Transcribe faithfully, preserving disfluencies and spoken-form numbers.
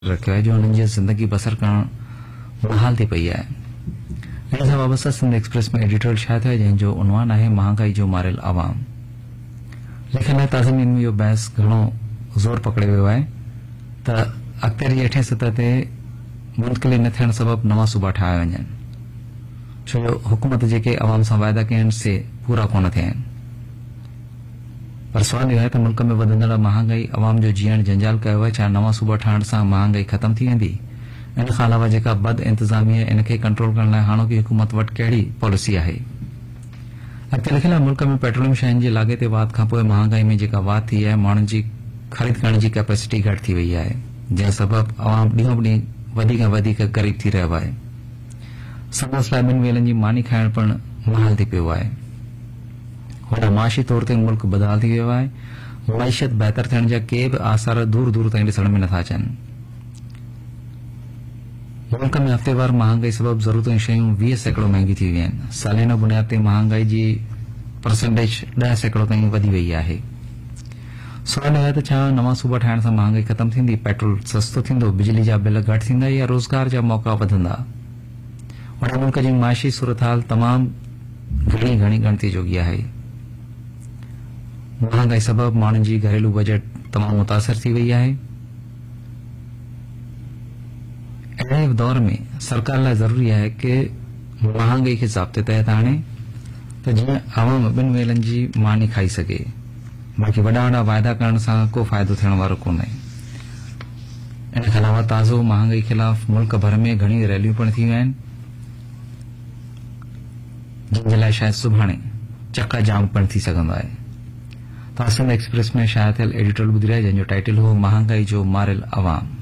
रखियो आहे जो उन्हनि जी ज़िंदगी बसर करण मुहाल थी पई आहे। इन सां वाबस्ता सिंध एक्सप्रेस में एडिटोरियल छा थियो जंहिंजो उनवान आहे महांगाई जो मारियल आवाम। लेकिन आहे ताज़मीन में इहो बहस घणो ज़ोर पकड़े वियो आहे त अख़्तर जी अठे सतह ते मुंतकिली न थियण सबब नवां सूबा ठाहिया वञनि, छो जो हुकूमत जेके अवाम सां वाइदा कया आहिनि से पूरा कोन थिया आहिनि। पर सवाल इहो आहे त मुल्क में वधंदड़ महांगाई अवाम जो जीअण जंजाल कयो आहे। छा नवां सूबा ठाहिण सां महांगाई ख़त्म थी वेंदी? इन खां अलावा जेका बद इंतज़ामी आहे इन खे कंट्रोल करण लाइ हाणोकी हुकूमत वटि कहिड़ी पॉलिसी आहे? अॻिते लिखियल आहे, मुल्क में पेट्रोलियम शयुनि जे लाॻेते वाध खां पोइ महांगाई में जेका वाध थी आहे, माण्हुनि जी ख़रीद करण जी कैपेसिटी घटि थी वई आहे, जंहिं सबब अवाम ॾींहों ॾींहुं वधीक वधीक ग़रीब थी रहियो आहे। संदसि लाइ ॿिनि वेलनि जी मानी खाइण पिणु मुहाल थी पियो आहे। हुन माशी तौर ते मुल्क बदहाल थी वियो आहे। मईशत बहितर थियण जा के बि आसार दूर दूर ताईं ॾिसण में नथा अचनि। मुल्क में हफ़्तेवार महांगाई सबब ज़रूरत जूं शयूं वीह सैकड़ो महांगी थी वियूं आहिनि। सालियाना बुनियाद ते महांगाई जी परसेंटेज ॾह सैकड़ो ताईं वधी वई आहे। सवाल आहे त छा नवां सूबा ठाहिण सां महांगाई ख़त्म थींदी, पेट्रोल सस्तो थींदो, बिजली जा बिल घटि थींदा या रोज़गार जा मौक़ा वधंदा? हुन मुल्क जी माशी सूरत हाल तमामु घणी घणी ॻणती जोगी आहे। महांगाई सबब माण्हुनि जी घरेलू बजट तमामु मुतासिर थी वई आहे। अहिड़े दौर में सरकार लाइ ज़रूरी आहे कि महांगाई खे ज़ाब्ते तहत आणे त जीअं अवाम ॿिनि वेलनि जी मानी खाई सघे। बाक़ी वॾा वॾा वाइदा करण सां को फ़ाइदो थियण वारो कोन्हे। इन खां अलावा ताज़ो महांगाई ख़िलाफ़ मुल्क भर में घणी रैलियूं पिणु थी वियूं आहिनि, जिन जे लाइ शायदि सुभाणे चका जाम पिणु थी सघंदो आहे। तव्हां सिंध एक्सप्रेस में शाया थियल एडिटोरियल ॿुधी रहिया जंहिंजो टाइटल हो महांगाई जो मारियल अवाम।